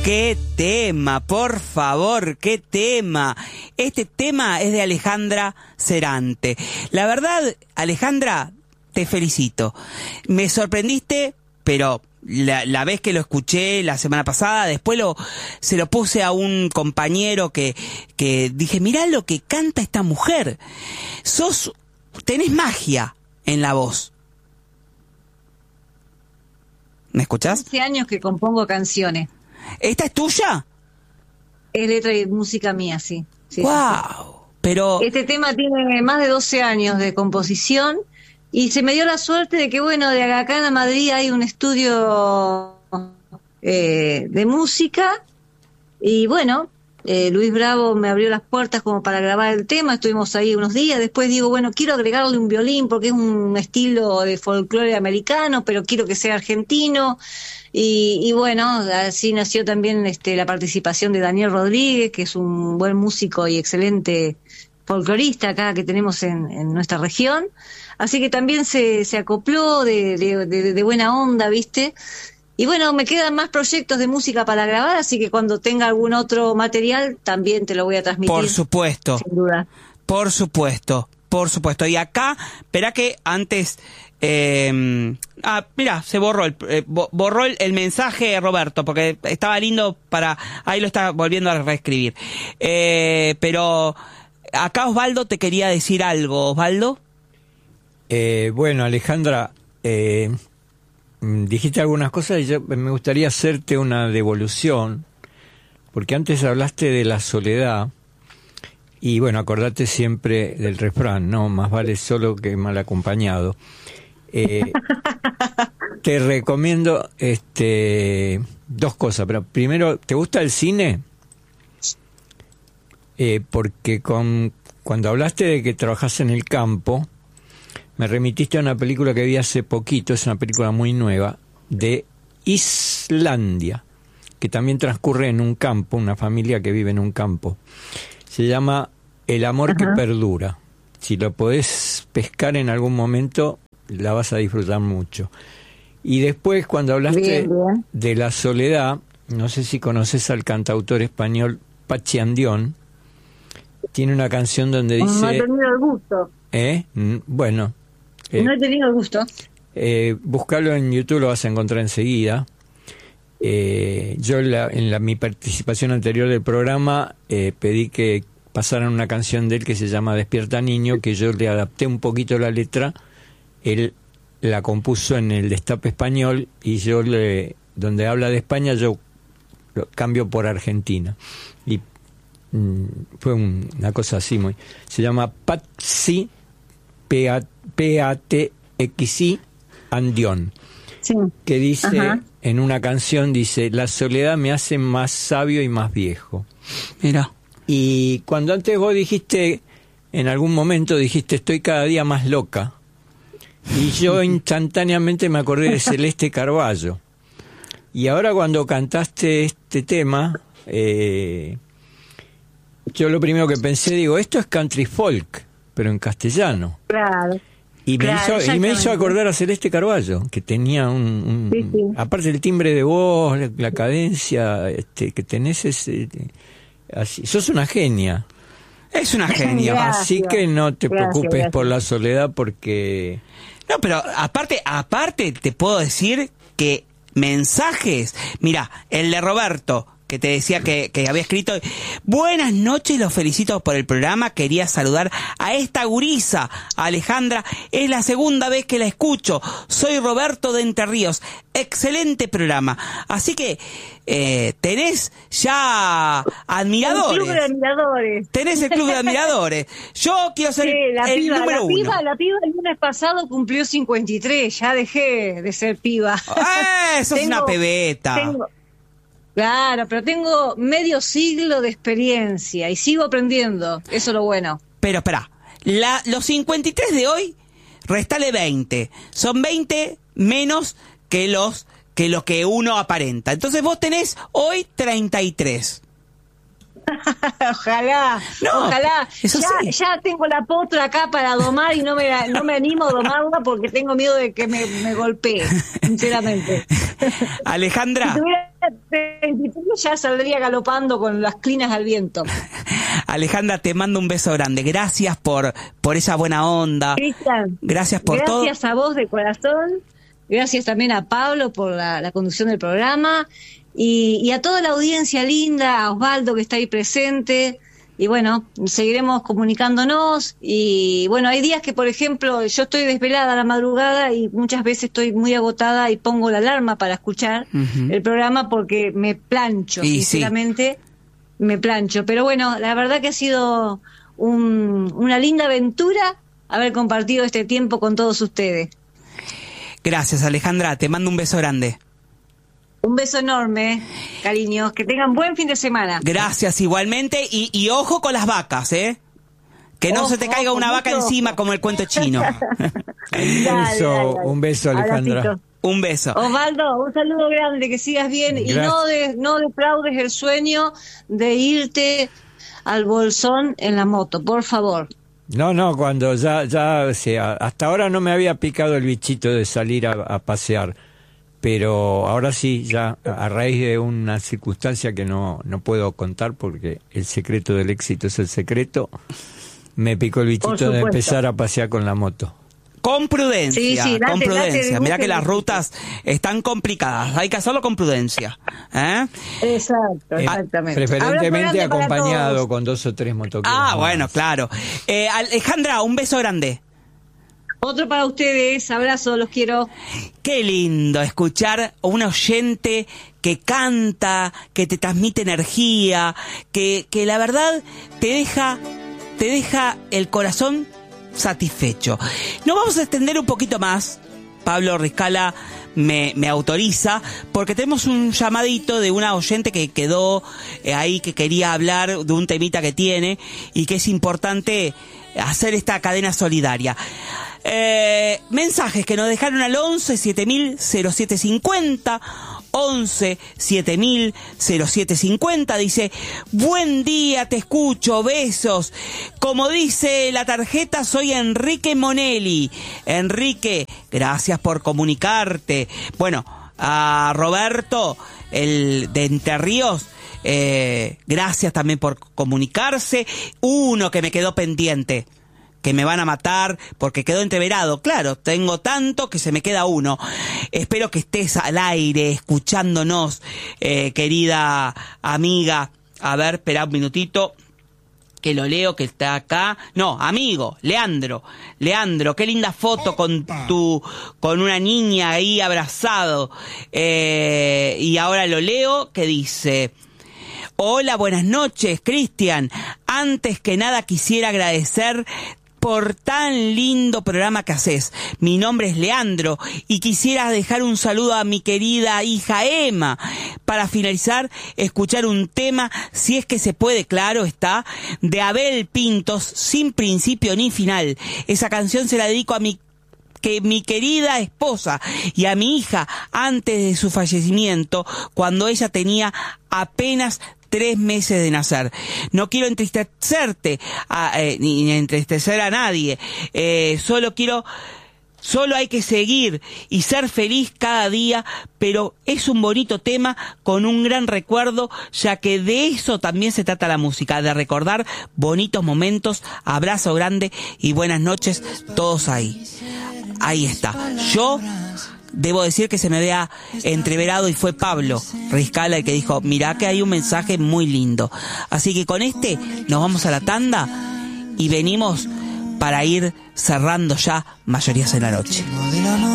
¡Qué tema! Por favor, qué tema. Este tema es de Alejandra Cerante. La verdad, Alejandra, te felicito. Me sorprendiste, pero la vez que lo escuché la semana pasada, después se lo puse a un compañero que dije, mirá lo que canta esta mujer. Tenés magia en la voz. ¿Me escuchás? Hace años que compongo canciones. ¿Esta es tuya? Es letra y música mía, sí. Sí, ¡Wow! sí. Pero este tema tiene más de 12 años de composición y se me dio la suerte de que, bueno, de acá en Madrid hay un estudio de música y, bueno, Luis Bravo me abrió las puertas como para grabar el tema, estuvimos ahí unos días, después digo, bueno, quiero agregarle un violín porque es un estilo de folclore americano, pero quiero que sea argentino. Y bueno, así nació también la participación de Daniel Rodríguez, que es un buen músico y excelente folclorista acá que tenemos en nuestra región. Así que también se acopló de buena onda, ¿viste? Y bueno, me quedan más proyectos de música para grabar, así que cuando tenga algún otro material también te lo voy a transmitir. Por supuesto. Sin duda. Por supuesto. Y acá, espera que antes... mira, se borró borró el mensaje, Roberto, porque estaba lindo ahí lo está volviendo a reescribir. Pero acá Osvaldo te quería decir algo. Osvaldo. Bueno, Alejandra, dijiste algunas cosas y me gustaría hacerte una devolución, porque antes hablaste de la soledad. Y bueno, acordate siempre del refrán, ¿no? Más vale solo que mal acompañado. Te recomiendo dos cosas, pero primero, ¿te gusta el cine? Porque cuando hablaste de que trabajás en el campo, me remitiste a una película que vi hace poquito, es una película muy nueva, de Islandia, que también transcurre en un campo, una familia que vive en un campo. Se llama El amor que perdura. Si lo podés pescar en algún momento, la vas a disfrutar mucho. Y después, cuando hablaste de la soledad, no sé si conoces al cantautor español Pachi Andión, tiene una canción donde dice... No he tenido el gusto. Bueno. No he tenido el gusto. Búscalo en YouTube, lo vas a encontrar enseguida. Yo en mi participación anterior del programa pedí que pasaran una canción de él que se llama Despierta Niño, que yo le adapté un poquito la letra. Él la compuso en el Destape Español y yo donde habla de España yo lo cambio por Argentina y fue una cosa así se llama Patsy P-A-T-X-I Andión, sí. Que dice en una canción, dice: la soledad me hace más sabio y más viejo. Mira. Y cuando antes vos dijiste, en algún momento dijiste, estoy cada día más loca, y yo instantáneamente me acordé de Celeste Carballo. Y ahora cuando cantaste este tema, yo lo primero que pensé, digo, esto es country folk, pero en castellano. Claro. Y me hizo acordar a Celeste Carballo, que tenía sí. Aparte del timbre de voz, la cadencia que tenés, así, sos una genia. Es una genia. Gracias. Así que no te preocupes por la soledad, porque... No, pero aparte te puedo decir que mensajes... Mira, el de Roberto, que te decía que había escrito: buenas noches, los felicito por el programa, quería saludar a esta gurisa, a Alejandra, es la segunda vez que la escucho, soy Roberto de Entre Ríos, excelente programa. Así que tenés ya admiradores. El club de admiradores. Tenés el club de admiradores. Yo quiero ser el número uno. La piba el lunes pasado cumplió 53, ya dejé de ser piba. Sos una pebeta. Claro, pero tengo medio siglo de experiencia y sigo aprendiendo, eso es lo bueno. Pero espera, los 53 de hoy, restale 20, son 20 menos que lo que uno aparenta. Entonces vos tenés hoy 33. Ojalá, No, ojalá. eso sí. Ya tengo la potra acá para domar y no me animo a domarla porque tengo miedo de que me golpee, sinceramente. Alejandra. Si tuviera 23 ya saldría galopando con las clinas al viento. Alejandra, te mando un beso grande. Gracias por esa buena onda. Cristian, Gracias por todo. Gracias a vos de corazón. Gracias también a Pablo por la conducción del programa. Y a toda la audiencia linda, a Osvaldo que está ahí presente. Y bueno, seguiremos comunicándonos. Y bueno, hay días que, por ejemplo, yo estoy desvelada a la madrugada y muchas veces estoy muy agotada y pongo la alarma para escuchar el programa porque me plancho, Y sinceramente. Sí. Me plancho, pero bueno, la verdad que ha sido una linda aventura haber compartido este tiempo con todos ustedes. Gracias, Alejandra, te mando un beso grande. Un beso enorme, cariños, que tengan buen fin de semana. Gracias, igualmente, y ojo con las vacas, ¿eh? Que no se te caiga una vaca encima como el cuento chino. Un beso, Alejandra. Abracito. Un beso. Osvaldo, un saludo grande, que sigas bien. Gracias. Y no defraudes el sueño de irte al Bolsón en la moto, por favor. No, cuando ya, o sea, hasta ahora no me había picado el bichito de salir a pasear, pero ahora sí, ya a raíz de una circunstancia que no puedo contar porque el secreto del éxito es el secreto, me picó el bichito de empezar a pasear con la moto. Con prudencia, sí, con prudencia. Mirá que las rutas están complicadas, hay que hacerlo con prudencia. Exacto, exactamente. Preferentemente acompañado con 2 o 3 motoqueros. Bueno, claro. Alejandra, un beso grande. Otro para ustedes, abrazo, los quiero. Qué lindo escuchar a un oyente que canta, que te transmite energía, que la verdad te deja el corazón satisfecho. Nos vamos a extender un poquito más. Pablo Riscala me autoriza porque tenemos un llamadito de una oyente que quedó ahí, que quería hablar de un temita que tiene y que es importante hacer esta cadena solidaria. Mensajes que nos dejaron al 11 7000 0750 11 7000 0750. Dice: buen día, te escucho, besos. Como dice la tarjeta, soy Enrique Monelli. Enrique, gracias por comunicarte. Bueno, a Roberto, el de Entre Ríos, gracias también por comunicarse. Uno que me quedó pendiente, que me van a matar porque quedó entreverado. Claro, tengo tanto que se me queda uno. Espero que estés al aire escuchándonos, querida amiga. A ver, espera un minutito que lo leo, que está acá. No, amigo, Leandro, qué linda foto con una niña ahí abrazado. Y ahora lo leo, que dice: hola, buenas noches, Cristian. Antes que nada quisiera agradecer por tan lindo programa que haces. Mi nombre es Leandro y quisiera dejar un saludo a mi querida hija Emma. Para finalizar, escuchar un tema, si es que se puede, claro está, de Abel Pintos, Sin Principio ni Final. Esa canción se la dedico a mi querida esposa y a mi hija antes de su fallecimiento, cuando ella tenía apenas 3 meses de nacer. No quiero entristecerte ni entristecer a nadie. Solo hay que seguir y ser feliz cada día, pero es un bonito tema con un gran recuerdo, ya que de eso también se trata la música, de recordar bonitos momentos. Abrazo grande y buenas noches todos ahí. Ahí está. Yo debo decir que se me vea entreverado y fue Pablo Riscala el que dijo: mirá que hay un mensaje muy lindo. Así que con este nos vamos a la tanda y venimos para ir cerrando ya Mayorías en la Noche.